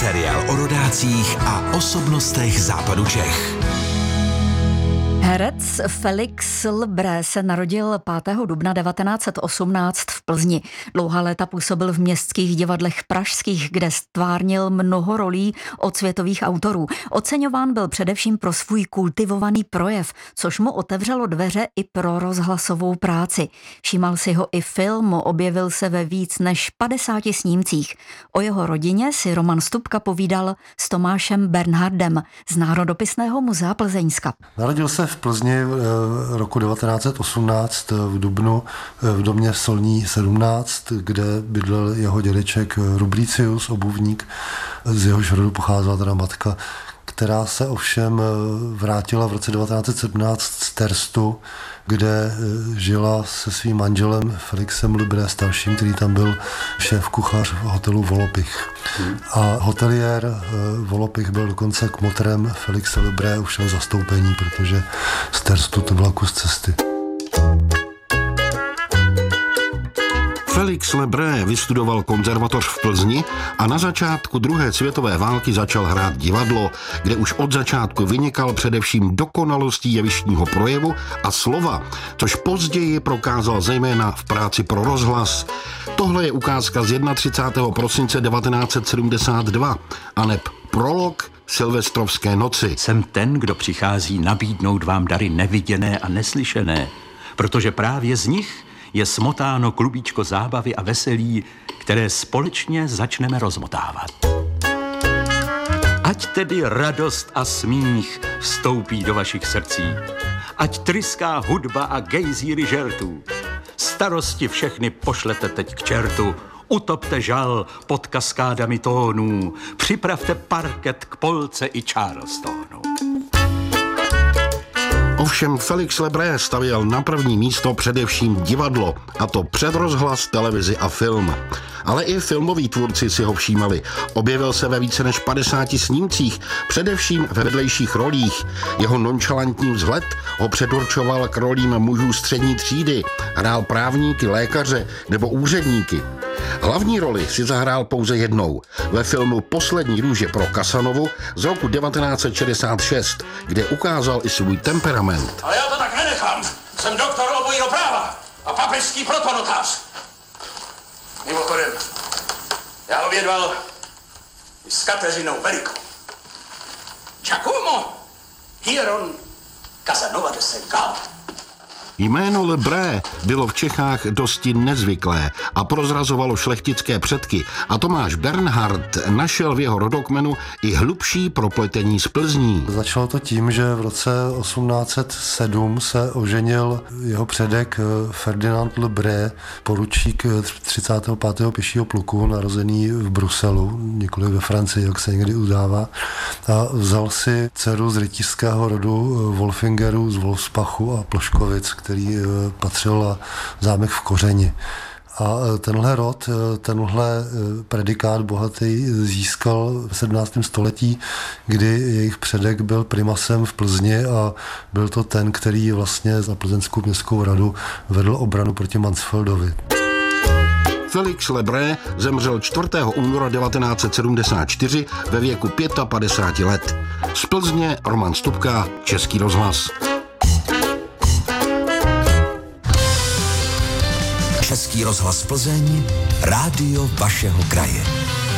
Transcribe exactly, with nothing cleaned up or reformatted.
Seriál o rodácích a osobnostech západu Čech. Herec Felix Lebré se narodil pátého dubna devatenáct set osmnáct v Plzni. Dlouhá léta působil v městských divadlech pražských, kde stvárnil mnoho rolí od světových autorů. Oceňován byl především pro svůj kultivovaný projev, což mu otevřelo dveře i pro rozhlasovou práci. Všímal si ho i film, objevil se ve víc než padesáti snímcích. O jeho rodině si Roman Stupka povídal s Tomášem Bernhardem z Národopisného muzea Plzeňska. Narodil se v Plzni roku devatenáct set osmnáct v dubnu v domě Solní sedmnáct, kde bydlel jeho dědeček Rubricius, obuvník, z jehož rodu pocházela teda matka, která se ovšem vrátila v roce devatenáct set sedmnáct z Terstu, kde žila se svým manželem Felixem Lebré starším, který tam byl šéf kuchař v hotelu Volopich. A hoteliér Volopich byl dokonce kmotrem Felixe Lebré, už šel zastoupení, protože z Terstu to byla kus cesty. Felix Lebré vystudoval konzervatoř v Plzni a na začátku druhé světové války začal hrát divadlo, kde už od začátku vynikal především dokonalostí jevištního projevu a slova, což později prokázal zejména v práci pro rozhlas. Tohle je ukázka z třicátého prvního prosince devatenáct set sedmdesát dva, aneb prolog Silvestrovské noci. Jsem ten, kdo přichází nabídnout vám dary neviděné a neslyšené, protože právě z nich je smotáno klubíčko zábavy a veselí, které společně začneme rozmotávat. Ať tedy radost a smích vstoupí do vašich srdcí. Ať tryská hudba a gejzíry žertů. Starosti všechny pošlete teď k čertu. Utopte žal pod kaskádami tónů. Připravte parket k polce i Charlestonu. Ovšem Felix Lebré stavěl na první místo především divadlo, a to před rozhlas, televizi a film. Ale i filmoví tvůrci si ho všímali. Objevil se ve více než padesáti snímcích, především ve vedlejších rolích. Jeho nonchalantní vzhled ho předurčoval k rolím mužů střední třídy. Hrál právníky, lékaře nebo úředníky. Hlavní roli si zahrál pouze jednou, ve filmu Poslední růže pro Kasanovu z roku devatenáct set šedesát šest, kde ukázal i svůj temperament. Ale já to tak nenechám. Jsem doktor obojího práva a papežský protonotář. Mimochodem, já obědval i s Kateřinou Velikou. Giacomo Hieron Casanova de Sengal. Jméno Lebré bylo v Čechách dosti nezvyklé a prozrazovalo šlechtické předky a Tomáš Bernhard našel v jeho rodokmenu i hlubší propletení s Plzní. Začalo to tím, že v roce osmnáct set sedm se oženil jeho předek Ferdinand Lebré, poručík třicátého pátého pěšího pluku, narozený v Bruselu, nikoli ve Francii, jak se někdy udává, a vzal si dceru z rytířského rodu Wolfingerů z Wolfspachu a Ploškovic, který patřil na zámek v Kořeni. A tenhle rod, tenhle predikát bohatý získal v sedmnáctém století, kdy jejich předek byl primasem v Plzni a byl to ten, který vlastně za plzeňskou městskou radu vedl obranu proti Mansfeldovi. Felix Lebré zemřel čtvrtého února devatenáct set sedmdesát čtyři ve věku padesát pět let. Z Plzně Roman Stupka, Český rozhlas. Český rozhlas Plzeň, rádio vašeho kraje.